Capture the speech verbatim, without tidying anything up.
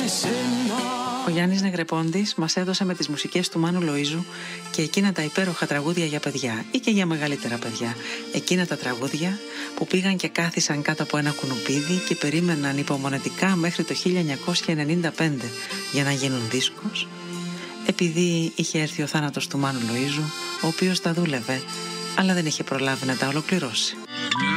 Ο Γιάννης Νεγρεπόντης μας έδωσε με τις μουσικές του Μάνου Λοΐζου και εκείνα τα υπέροχα τραγούδια για παιδιά ή και για μεγαλύτερα παιδιά. Εκείνα τα τραγούδια που πήγαν και κάθισαν κάτω από ένα κουνουπίδι και περίμεναν υπομονετικά μέχρι το χίλια εννιακόσια ενενήντα πέντε για να γίνουν δίσκος, επειδή είχε έρθει ο θάνατος του Μάνου Λοΐζου, ο οποίος τα δούλευε αλλά δεν είχε προλάβει να τα ολοκληρώσει.